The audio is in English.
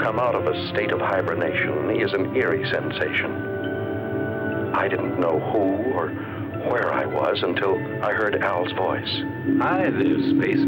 come out of a state of hibernation is an eerie sensation. I didn't know who or where I was until I heard Al's voice. Hi there, Space